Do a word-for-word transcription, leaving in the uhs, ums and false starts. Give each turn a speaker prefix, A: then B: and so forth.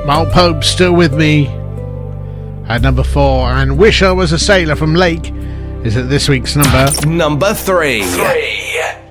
A: Mal Pope Still With Me at number four, and Wish I Was a Sailor from Lake is at this week's number
B: number three.
C: Three.